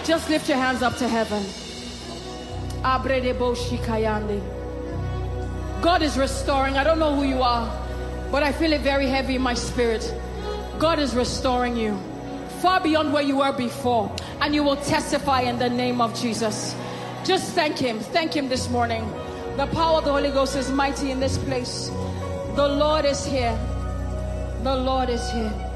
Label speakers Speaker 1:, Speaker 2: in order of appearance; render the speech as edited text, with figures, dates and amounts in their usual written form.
Speaker 1: Just lift your hands up to heaven. God is restoring. I don't know who you are, but I feel it very heavy in my spirit. God is restoring you far beyond where you were before, and you will testify in the name of Jesus. Just thank him. Thank him this morning. The power of the Holy Ghost is mighty in this place. The Lord is here. The Lord is here.